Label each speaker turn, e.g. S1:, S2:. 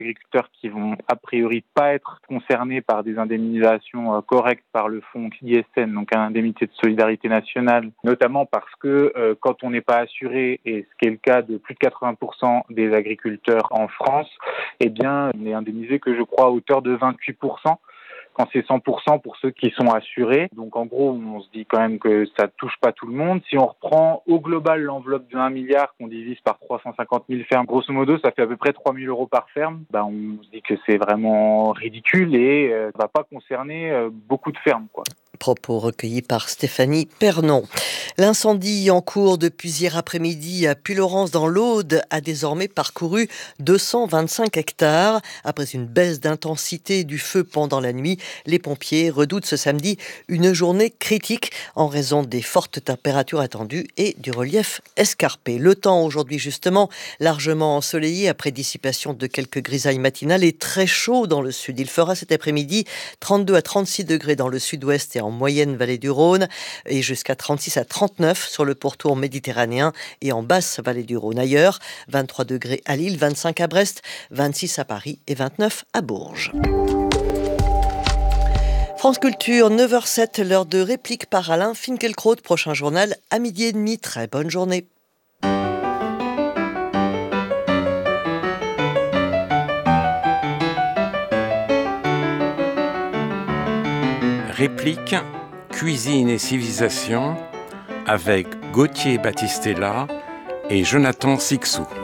S1: agriculteurs qui vont a priori pas être concernés par des indemnisations correctes par le fonds ISN, donc un indemnité de solidarité nationale, notamment parce que quand on n'est pas assuré, et ce qui est le cas de plus de 80% des agriculteurs en France, eh bien, on est indemnisé que je crois à hauteur de 28%. Quand c'est 100% pour ceux qui sont assurés. Donc en gros, on se dit quand même que ça touche pas tout le monde. Si on reprend au global l'enveloppe de 1 milliard qu'on divise par 350 000 fermes, grosso modo, ça fait à peu près 3 000 euros par ferme. On se dit que c'est vraiment ridicule et ça va pas concerner beaucoup de fermes, quoi.
S2: Propos recueillis par Stéphanie Pernon. L'incendie en cours depuis hier après-midi à Puylaurens dans l'Aude a désormais parcouru 225 hectares. Après une baisse d'intensité du feu pendant la nuit, les pompiers redoutent ce samedi une journée critique en raison des fortes températures attendues et du relief escarpé. Le temps aujourd'hui justement largement ensoleillé après dissipation de quelques grisailles matinales et très chaud dans le sud. Il fera cet après-midi 32 à 36 degrés dans le sud-ouest et en moyenne vallée du Rhône et jusqu'à 36 à 39 sur le pourtour méditerranéen et en basse vallée du Rhône. Ailleurs, 23 degrés à Lille, 25 à Brest, 26 à Paris et 29 à Bourges. France Culture, 9h07, l'heure de réplique par Alain Finkielkraut. Prochain journal à 12h30. Très bonne journée.
S3: Réplique, cuisine et civilisation avec Gauthier Battistella et Jonathan Sixou.